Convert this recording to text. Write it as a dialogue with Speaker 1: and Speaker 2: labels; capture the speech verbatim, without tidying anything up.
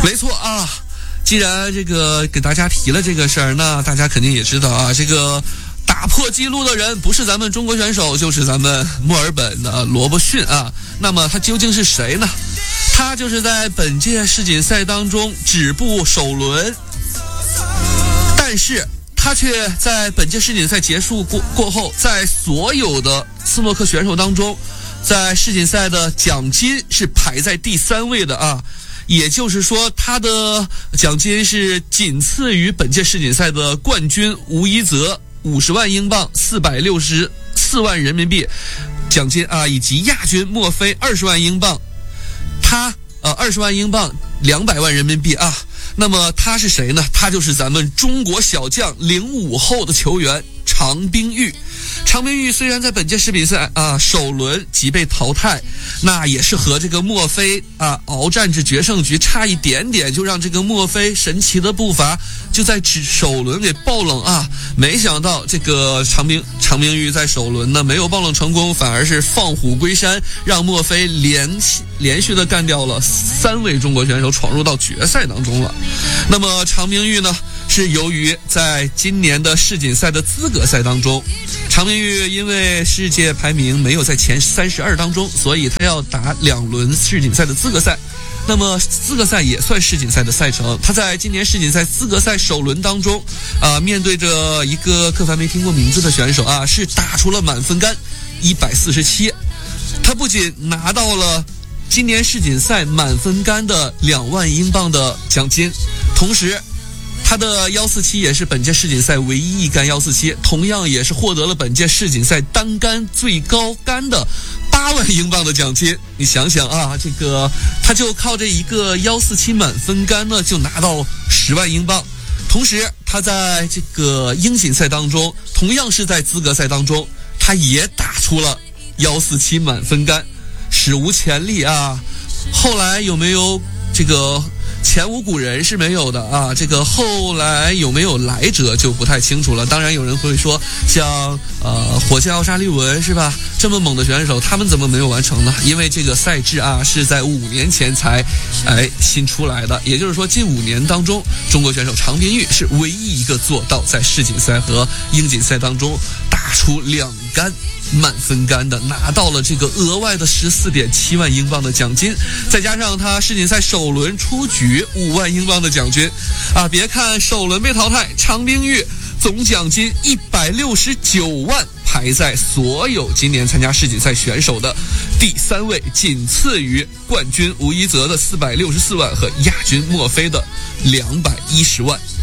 Speaker 1: 没错啊，既然这个给大家提了这个事儿，那大家肯定也知道啊，这个打破纪录的人不是咱们中国选手，就是咱们墨尔本的罗伯逊啊。那么他究竟是谁呢？他就是在本届世锦赛当中止步首轮，但是他却在本届世锦赛结束过过后，在所有的斯诺克选手当中，在世锦赛的奖金是排在第三位的啊。也就是说，他的奖金是仅次于本届世锦赛的冠军吴一泽五十万英镑四百六十四万人民币奖金啊，以及亚军墨菲二十万英镑，他呃二十万英镑两百万人民币啊。那么他是谁呢？他就是咱们中国小将零五后的球员常冰玉。常冰玉虽然在本届世锦赛啊首轮即被淘汰，那也是和这个墨菲啊鏖战至决胜局，差一点点就让这个墨菲神奇的步伐就在首轮给爆冷啊！没想到这个常冰常冰玉在首轮呢没有爆冷成功，反而是放虎归山，让墨菲连连续的干掉了三位中国选手，闯入到决赛当中了。那么常冰玉呢，是由于在今年的世锦赛的资格赛当中，常冰玉因为世界排名没有在前三十二当中，所以他要打两轮世锦赛的资格赛。那么资格赛也算世锦赛的赛程，他在今年世锦赛资格赛首轮当中啊、呃，面对着一个客凡没听过名字的选手啊，是打出了满分杆一百四十七。他不仅拿到了今年世锦赛满分杆的两万英镑的奖金，同时他的一四七也是本届世锦赛唯一一杆一四七，同样也是获得了本届世锦赛单杆最高杆的八万英镑的奖金。你想想啊，这个他就靠这一个一四七满分杆呢，就拿到十万英镑。同时他在这个英锦赛当中，同样是在资格赛当中，他也打出了一四七满分杆，史无前例啊！后来有没有这个前无古人是没有的啊，这个后来有没有来者就不太清楚了。当然有人会说，像呃火箭奥沙利文是吧，这么猛的选手，他们怎么没有完成呢？因为这个赛制啊是在五年前才哎新出来的，也就是说近五年当中，中国选手常冰玉是唯一一个做到在世锦赛和英锦赛当中打出两杆满分杆的，拿到了这个额外的 十四点七万英镑的奖金，再加上他世锦赛首轮出局五万英镑的奖金啊！别看首轮被淘汰，常冰玉总奖金一百六十九万，排在所有今年参加世锦赛选手的第三位，仅次于冠军吴一泽的四百六十四万和亚军墨菲的两百一十万。